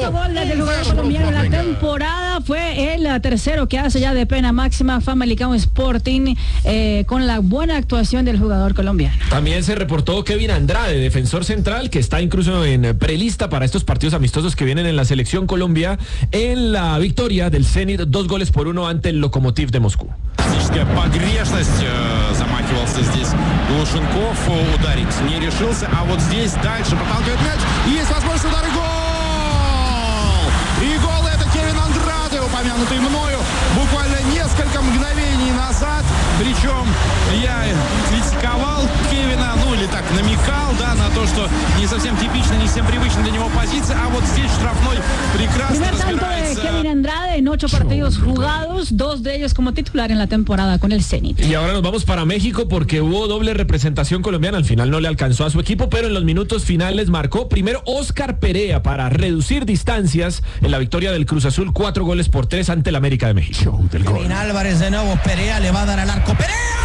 cuarto gol del jugador colombiano en la temporada. Fue el tercero que hace ya de pena máxima Famalicão Sporting, con la buena actuación del jugador colombiano. También se reportó Kevin Andrade, defensor central, que está incluso en prelista para estos partidos amistosos que vienen en la selección Colombia, en la victoria del Zenit 2-1 ante el Lokomotiv de Moscú. Погрешность, замахивался здесь Глушенков, ударить не решился, а вот здесь дальше проталкивает мяч, и есть возможность удара, и гол! И гол это Кевин Андраде, упомянутый мною буквально несколько мгновений назад, причем я критиковал Кевина, ну или так намекал, да, на то, что не совсем типично, не совсем привычная для него позиция, а вот здесь штрафной прекрасно разбирается. Kevin Andrade en 8 partidos jugados, 2 de ellos como titular en la temporada con el Zenit. Y ahora nos vamos para México porque hubo doble representación colombiana. Al final no le alcanzó a su equipo, pero en los minutos finales marcó primero Oscar Perea para reducir distancias en la victoria del Cruz Azul 4-3 ante el América de México. Kevin Álvarez de nuevo, Perea le va a dar al arco. ¡Perea!